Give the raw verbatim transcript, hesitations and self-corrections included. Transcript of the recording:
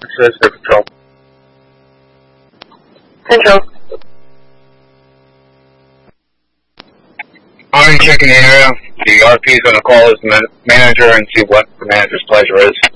This is the control. Control. I'm checking the area. The R P is going to call his man- manager and see what the manager's pleasure is.